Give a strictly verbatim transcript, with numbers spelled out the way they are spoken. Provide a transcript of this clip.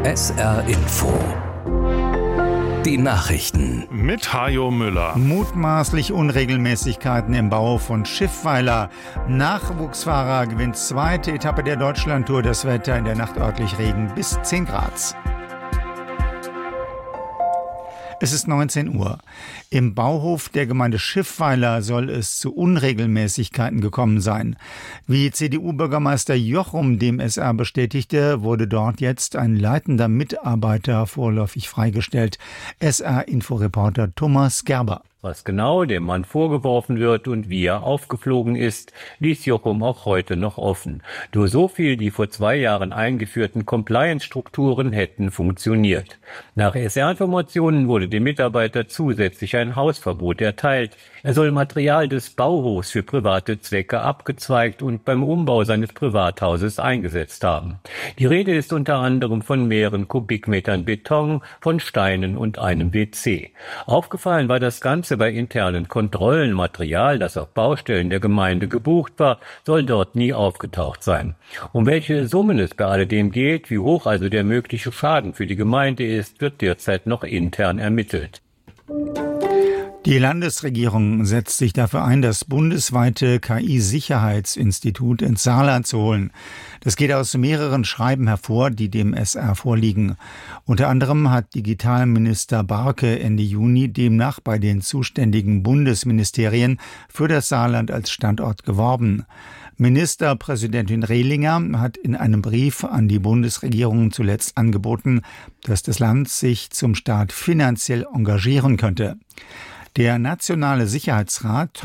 S R Info. Die Nachrichten. Mit Hajo Müller. Mutmaßlich Unregelmäßigkeiten im Bau von Schiffweiler. Nachwuchsfahrer gewinnt zweite Etappe der Deutschlandtour. Das Wetter in der Nacht örtlich Regen bis zehn Grad. Es ist neunzehn Uhr. Im Bauhof der Gemeinde Schiffweiler soll es zu Unregelmäßigkeiten gekommen sein. Wie C D U-Bürgermeister Jochum dem S R bestätigte, wurde dort jetzt ein leitender Mitarbeiter vorläufig freigestellt. S R-Inforeporter Thomas Gerber. Was genau dem Mann vorgeworfen wird und wie er aufgeflogen ist, ließ Jochum auch heute noch offen. Nur so viel die vor zwei Jahren eingeführten Compliance-Strukturen hätten funktioniert. Nach S R-Informationen wurde dem Mitarbeiter zusätzlich ein Hausverbot erteilt. Er soll Material des Bauhofs für private Zwecke abgezweigt und beim Umbau seines Privathauses eingesetzt haben. Die Rede ist unter anderem von mehreren Kubikmetern Beton, von Steinen und einem W C. Aufgefallen war das Ganze bei internen Kontrollen. Material, das auf Baustellen der Gemeinde gebucht war, soll dort nie aufgetaucht sein. Um welche Summen es bei alledem geht, wie hoch also der mögliche Schaden für die Gemeinde ist, wird derzeit noch intern ermittelt. Die Landesregierung setzt sich dafür ein, das bundesweite K I-Sicherheitsinstitut ins Saarland zu holen. Das geht aus mehreren Schreiben hervor, die dem S R vorliegen. Unter anderem hat Digitalminister Barke Ende Juni demnach bei den zuständigen Bundesministerien für das Saarland als Standort geworben. Ministerpräsidentin Rehlinger hat in einem Brief an die Bundesregierung zuletzt angeboten, dass das Land sich zum Start finanziell engagieren könnte. Der Nationale Sicherheitsrat